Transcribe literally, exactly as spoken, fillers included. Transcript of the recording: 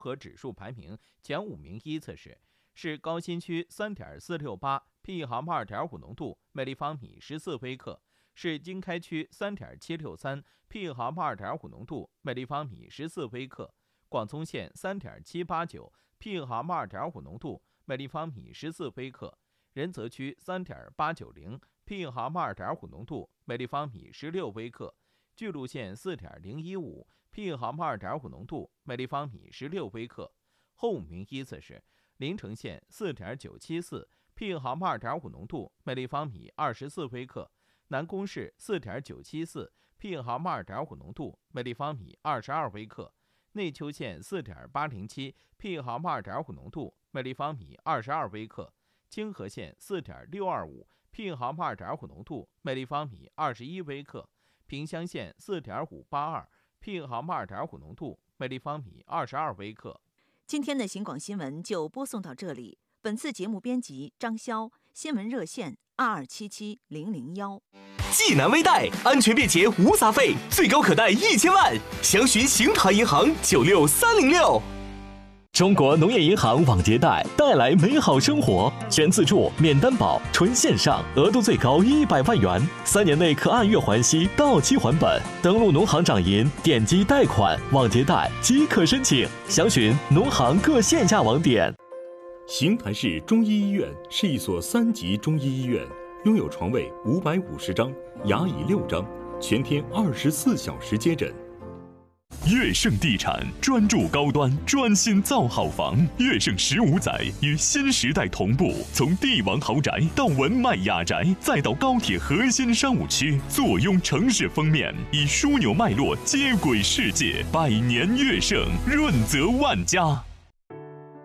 和指数排名前五名依次是：是高新区 三点四六八 P E 毫摩 二点五 浓度，每立方米十四微克；是经开区 三点七六三 P E 毫摩 二点五 浓度，每立方米十四微克；广宗县 三点七八九 P E 毫摩 二点五 浓度，每立方米十四微克；仁泽区 三点八九零 P E 毫摩 二点五 浓度，每立方米十六微克；巨鹿县 四点零一五 P E 毫摩 二点五 浓度，每立方米十六微克。后五名依次是临城县 四点九七四 P E 毫摩 二点五 浓度，每立方米二十四微克；南宫市 四点九七四 P E 毫摩 二点五 浓度，每立方米二十二微克；内丘县 四点八零七 P E 毫摩 二点五 浓度，每立方米二十二微克；清河县 四点六二五 P E 毫摩 二点五 浓度，每立方米二十一微克；萍乡县 四点五八二 P E 毫摩 二点五 浓度，每立方米二十二微克。 今天的行广新闻就播送到这里。本次节目编辑张潇，新闻热线二二七七零零幺。 济南微贷，安全便捷无杂费，最高可贷一千万，详询邢台银行九六三零六。中国农业银行网借贷带来美好生活，全自助、免担保、纯线上，额度最高一百万元，三年内可按月还息，到期还本。登录农行掌银，点击贷款、网借贷即可申请，详询农行各线下网点。 邢台市中医医院是一所三级中医医院，拥有床位五百五十张，牙椅六张，全天二十四小时接诊。 悦盛地产专注高端，专心造好房。悦盛十五载与新时代同步，从帝王豪宅到文迈雅宅，再到高铁核心商务区，坐拥城市封面，以枢纽脉络接轨世界。百年悦盛，润泽万家。